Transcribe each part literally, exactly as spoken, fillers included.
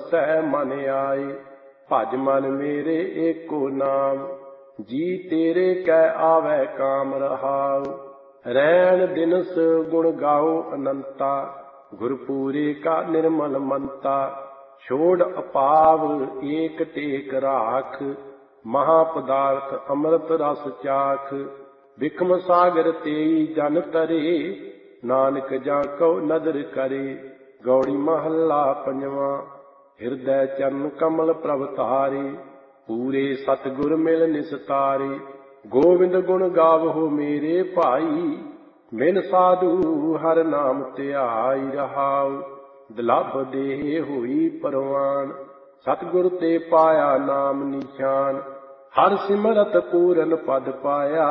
बसै मन आए। भज मन मेरे एको नाम, जी तेरे कै आवे काम रहाउ। रैन दिनस गुण गाओ अनंता, गुरपूरे का निर्मल मंता। छोड़ अपाव एक टेक राख, महापदार्थ अमृत रस चाख। बिकम सागर तेई जन तरे, नानक जाको नदर करे। गौड़ी महला पंजवा। हिरदै चरण कमल प्रभ तारे, पूरे सतगुर मिल निस्तारे। गोविंद गुण गावहु मेरे भाई, मिल साधु हर नाम ध्याई रहाउ। दुलभ देह होई परवान, सतगुर ते पाया नाम निशान। हर सिमरत पूरन पद पाया,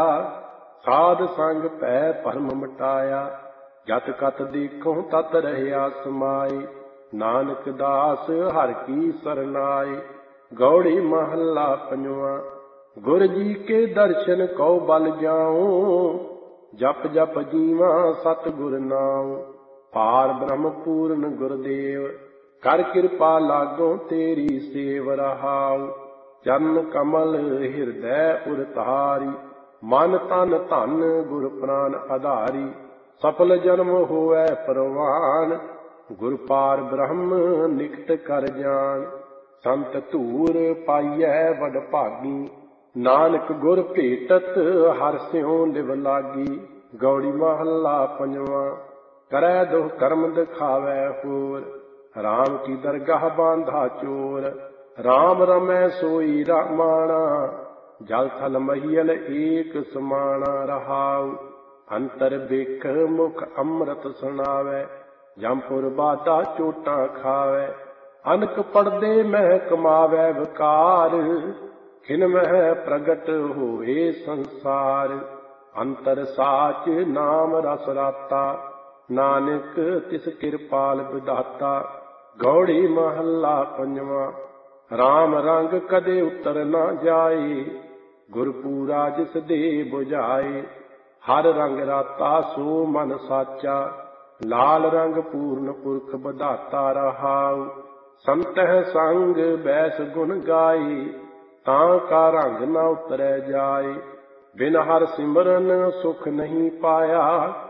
साध संग पै भरम मिटाया। जत कत देखो तत रहया समाए, नानक दास हर की सरनाए। गौड़ी महला पंजवा। गुर जी के दर्शन कौ बल जाऊं, जप जप जीवा सतगुर नाम। पार ब्रह्म पूर्ण गुरदेव, कर कृपा लागो तेरी सेव रहाउ। चरण कमल हिरदै उर तारी, मन तन धन गुर प्राण आधारी। सफल जन्म होवै परवान, गुर पार ब्रह्म निकट कर जान। संत धूर पाइयै वड भागी, नानक गुर भेटत हर स्यों लिव लागी। गौड़ी महला पंजवा। करै दुख कर्म दिखावै होर, राम की दरगाह बांधा चोर। राम रमै सोई रामाना, जल थल महियल एक समाना रहाउ। अंतर बेख मुख अमृत सुनावै, जमपुर बाधा चोटां खावै। अनक पड़दे मह कमावै विकार, खिन मह प्रगट होए संसार। अंतर साच नाम रस राता, नानक तिस किरपाल विधाता। गौड़ी महला पंजवा। राम रंग कदे उतर न जाए, गुरपूरा जिस दे बुझाए। हर रंग राता सो मन साचा, लाल रंग पूर्ण पुरख बधाता रहाउ। संतह संग बैस गुण गाए, तां का रंग न उतरै जाए। बिन हर सिमरन सुख नहीं पाया,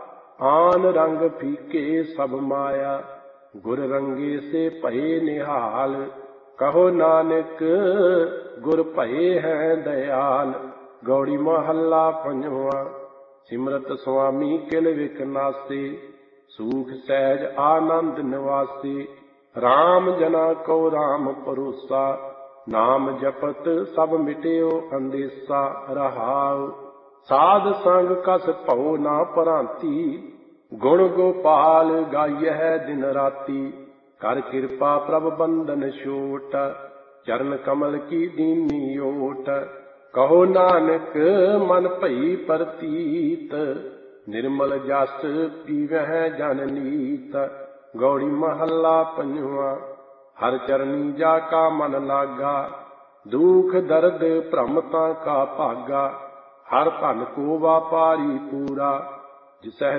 आन रंग फीके सब माया। गुर रंगे से भये निहाल, कहो नानक गुर भये हैं दयाल। गौड़ी महला पंजवा। सिमरत स्वामी किल विकनासे, सूख सहज आनंद निवासे। राम जना को राम भरोसा, नाम जपत सब मिटियो अंदेसा रहाउ। साध संग कस भौ ना भरांती, गुण गोपाल गाइयह दिन राती। कर कृपा प्रभ बंदन छोट, चरण कमल की दीनी ओट। कहो नानक मन भई प्रतीत, निर्मल जस पीवह जन नीत। गौड़ी महला पंजवा। हर चरनी जाका मन लागा, दुख दर्द भ्रमता का भागा। हर धन को व्यापारी पूरा, जिसह